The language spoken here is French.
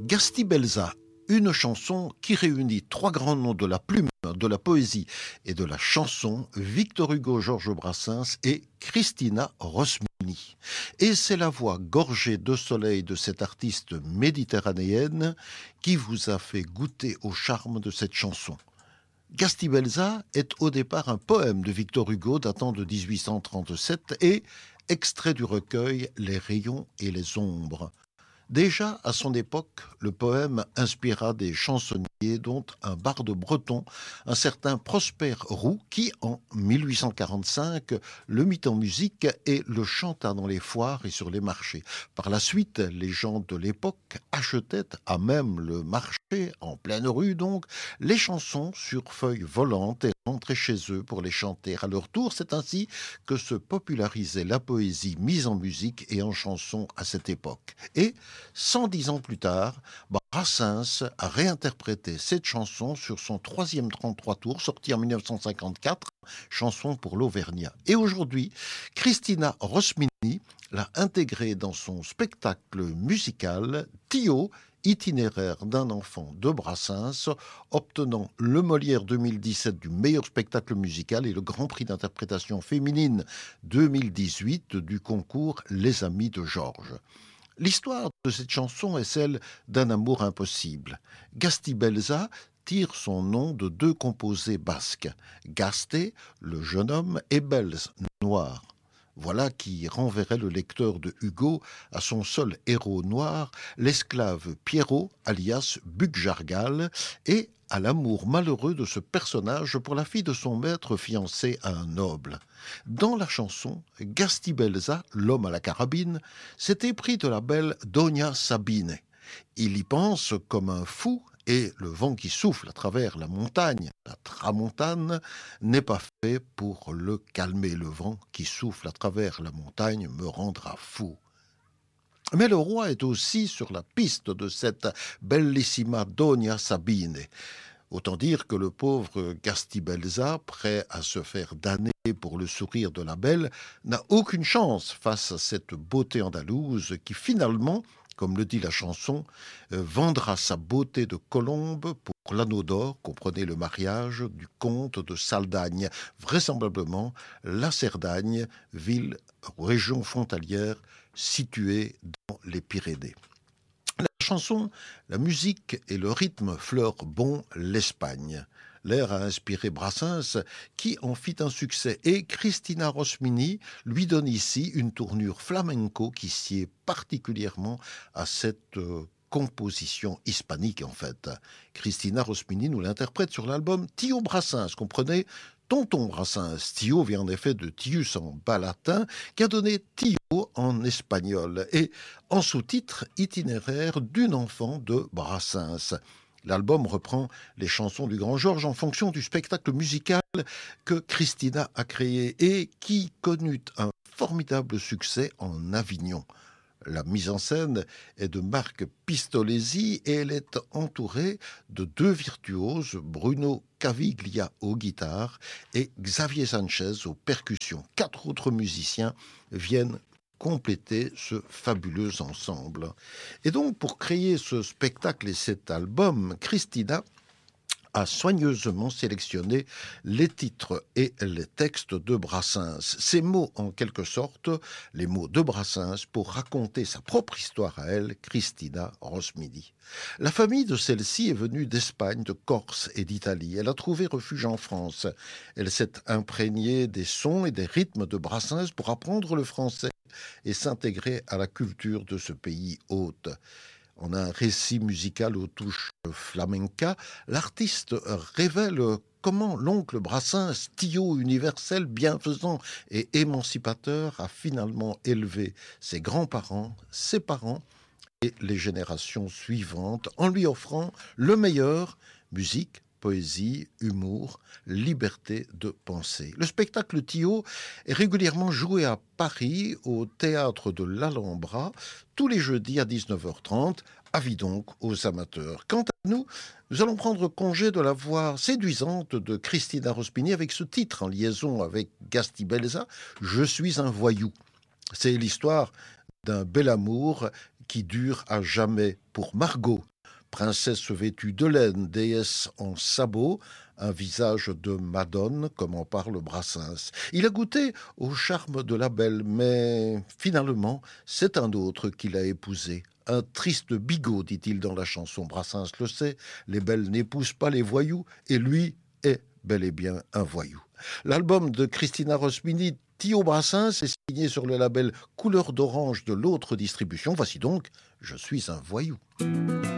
Gastibelza, une chanson qui réunit trois grands noms de la plume, de la poésie et de la chanson, Victor Hugo, Georges Brassens et Christina Rosmini. Et c'est la voix gorgée de soleil de cette artiste méditerranéenne qui vous a fait goûter au charme de cette chanson. Gastibelza est au départ un poème de Victor Hugo datant de 1837 et extrait du recueil Les rayons et les ombres. Déjà, à son époque, le poème inspira des chansonniers, dont un barde breton, un certain Prosper Roux, qui, en 1845, le mit en musique et le chanta dans les foires et sur les marchés. Par la suite, les gens de l'époque achetaient, à même le marché, en pleine rue donc, les chansons sur feuilles volantes et rentraient chez eux pour les chanter à leur tour. C'est ainsi que se popularisait la poésie mise en musique et en chanson à cette époque. Et 110 ans plus tard, Brassens a réinterprété cette chanson sur son troisième 33 tours, sorti en 1954, chanson pour l'Auvergnat. Et aujourd'hui, Christina Rosmini l'a intégrée dans son spectacle musical Tio, itinéraire d'un enfant de Brassens, obtenant le Molière 2017 du meilleur spectacle musical et le Grand Prix d'interprétation féminine 2018 du concours Les Amis de Georges. L'histoire de cette chanson est celle d'un amour impossible. Gastibelza tire son nom de deux composés basques, Gaste, le jeune homme, et Belz, noir. Voilà qui renverrait le lecteur de Hugo à son seul héros noir, l'esclave Pierrot, alias Buc-Jargal, et à l'amour malheureux de ce personnage pour la fille de son maître fiancé à un noble. Dans la chanson, Gastibelza, l'homme à la carabine, s'est épris de la belle Dona Sabine. Il y pense comme un fou et le vent qui souffle à travers la montagne, la tramontane, n'est pas fait pour le calmer. Le vent qui souffle à travers la montagne me rendra fou. Mais le roi est aussi sur la piste de cette bellissima Dona Sabine. Autant dire que le pauvre Gastibelza, prêt à se faire damner pour le sourire de la belle, n'a aucune chance face à cette beauté andalouse qui finalement, comme le dit la chanson, vendra sa beauté de colombe pour l'anneau d'or, comprenez le mariage du comte de Saldagne, vraisemblablement la Cerdagne, ville, région frontalière située dans les Pyrénées. La chanson, la musique et le rythme fleurent bon l'Espagne. L'air a inspiré Brassens, qui en fit un succès, et Christina Rosmini lui donne ici une tournure flamenco qui sied particulièrement à cette composition hispanique en fait. Christina Rosmini nous l'interprète sur l'album Tio Brassens, comprenez Tonton Brassens. Tio vient en effet de Tius en bas latin, qui a donné Tio en espagnol, et en sous-titre itinéraire d'une enfant de Brassens. L'album reprend les chansons du Grand Georges en fonction du spectacle musical que Christina a créé et qui connut un formidable succès en Avignon. La mise en scène est de Marc Pistolesi et elle est entourée de deux virtuoses, Bruno Caviglia aux guitares et Xavier Sanchez aux percussions. 4 autres musiciens viennent compléter ce fabuleux ensemble. Et donc, pour créer ce spectacle et cet album, Christina a soigneusement sélectionné les titres et les textes de Brassens. Ces mots, en quelque sorte, les mots de Brassens pour raconter sa propre histoire à elle, Christina Rosmini. La famille de celle-ci est venue d'Espagne, de Corse et d'Italie. Elle a trouvé refuge en France. Elle s'est imprégnée des sons et des rythmes de Brassens pour apprendre le français et s'intégrer à la culture de ce pays hôte. En un récit musical aux touches flamenca, l'artiste révèle comment l'oncle Brassens, Tio universel, bienfaisant et émancipateur, a finalement élevé ses grands-parents, ses parents et les générations suivantes en lui offrant le meilleur, musique, poésie, humour, liberté de penser. Le spectacle Tio est régulièrement joué à Paris au théâtre de l'Alhambra tous les jeudis à 19h30. Avis donc aux amateurs. Quant à nous, nous allons prendre congé de la voix séduisante de Christina Rosmini avec ce titre en liaison avec Gastibelza, « Je suis un voyou ». C'est l'histoire d'un bel amour qui dure à jamais pour Margot, princesse vêtue de laine, déesse en sabots, un visage de Madone, comme en parle Brassens. Il a goûté au charme de la belle, mais finalement, c'est un autre qui l'a épousée. Un triste bigot, dit-il dans la chanson. Brassens le sait, les belles n'épousent pas les voyous, et lui est bel et bien un voyou. L'album de Christina Rosmini, Tio Brassens, est signé sur le label Couleur d'Orange de l'autre distribution. Voici donc Je suis un voyou.